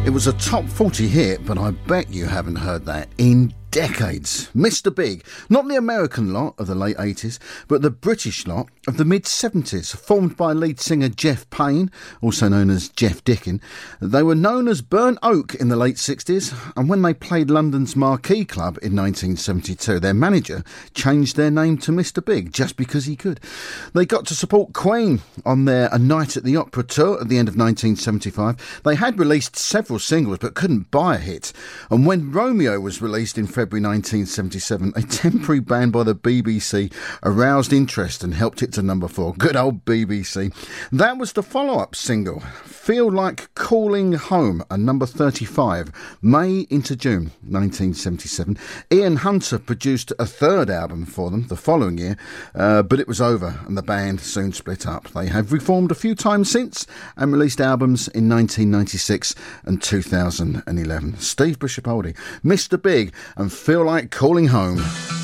It was a top 40 hit, but I bet you haven't heard that in decades. Mr. Big, not the American lot of the late 80s, but the British lot of the mid-70s, formed by lead singer Jeff Payne, also known as Jeff Dickin. They were known as Burnt Oak in the late 60s, and when they played London's Marquee Club in 1972, their manager changed their name to Mr. Big just because he could. They got to support Queen on their A Night at the Opera tour at the end of 1975. They had released several singles but couldn't buy a hit, and when Romeo was released in February 1977, a temporary ban by the BBC aroused interest and helped it to number 4. Good old BBC. That was the follow-up single, Feel Like Calling Home, and number 35, May into June 1977. Ian Hunter produced a third album for them the following year, but it was over and the band soon split up. They have reformed a few times since and released albums in 1996 and 2011. Steve Bishop Oldie, Mr. Big, and Feel Like Calling Home.